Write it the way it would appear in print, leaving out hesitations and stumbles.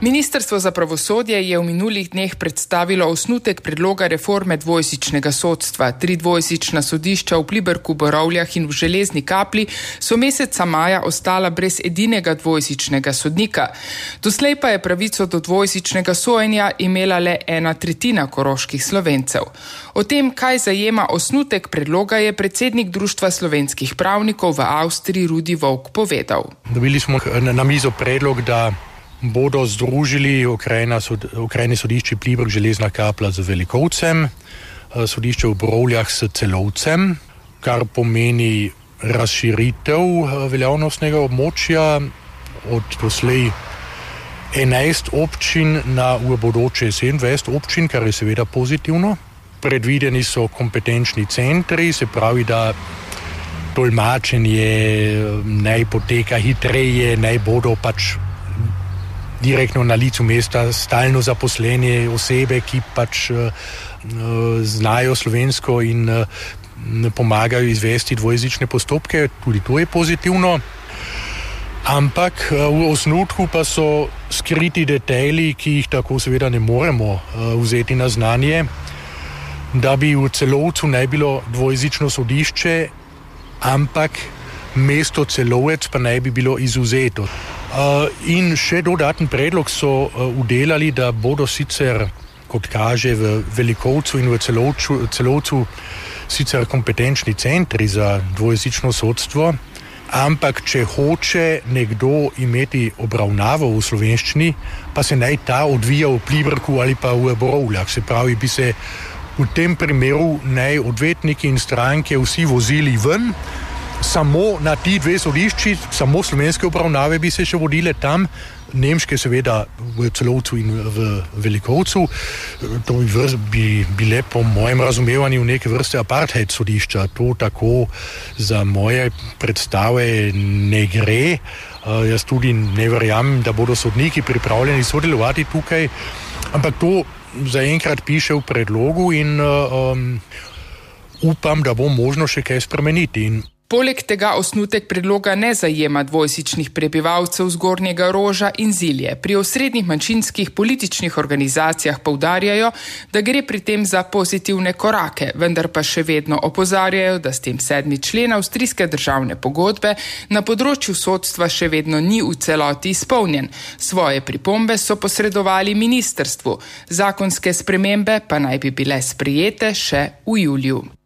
Ministrstvo za pravosodje je v minulih dneh predstavilo osnutek predloga reforme dvojezičnega sodstva. 3 dvojezična sodišča v Pliberku, Borovljah in v Železni Kapli so meseca maja ostala brez edinega dvojezičnega sodnika. Doslej pa je pravico do dvojezičnega sojenja imela le 1/3 koroških Slovencev. O tem, kaj zajema osnutek predloga, je predsednik Društva slovenskih pravnikov v Avstriji Rudi Volk povedal. Dobili smo na mizo predlog, da bodo združili okrajne sodišče Pliberk, Železna Kapla z Velikovcem, sodišče v Borovljah s Celovcem, kar pomeni razširitev veljavnostnega območja od doslej 11 občin na v bodoče 27 občin, kar je seveda pozitivno. Predvideni so kompetenčni centri, se pravi, da tolmačenje naj poteka hitreje, naj bodo pač direktno na licu mesta stalno zaposlene osebe, ki pač znajo slovensko in pomagajo izvesti dvojezične postopke. Tudi to je pozitivno. Ampak v osnutku pa so skriti detajli, ki jih tako seveda ne moremo vzeti na znanje, da bi v Celovcu naj bilo dvojezično sodišče, ampak mesto Celovec pa naj bi bilo izuzeto. In še dodaten predlog so udelali, da bodo sicer, kot kaže, v Velikovcu in v Celovcu sicer kompetenčni centri za dvojezično sodstvo, ampak če hoče nekdo imeti obravnavo v slovenščini, pa se naj ta odvija v Pliberku ali pa v Borovljah. Se pravi, bi se v tem primeru naj odvetniki in stranke vsi vozili ven, samo na ti 2 sodišči, samo slovenske obravnave bi se še vodile tam, nemške seveda v Celovcu in v Velikovcu. To bi bile po mojem razumevanju neke vrste apartheid sodišča. To tako za moje predstave ne gre. Jaz tudi ne verjamem, da bodo sodniki pripravljeni sodelovati tukaj, ampak to zaenkrat piše v predlogu in upam, da bo možno še kaj spremeniti. Poleg tega osnutek predloga ne zajema dvojezičnih prebivalcev Zgornjega Roža in Zilje. Pri osrednjih manjšinskih političnih organizacijah poudarjajo, da gre pri tem za pozitivne korake, vendar pa še vedno opozarjajo, da s tem 7. člen avstrijske državne pogodbe na področju sodstva še vedno ni v celoti izpolnjen. Svoje pripombe so posredovali ministrstvu. Zakonske spremembe pa naj bi bile sprejete še v juliju.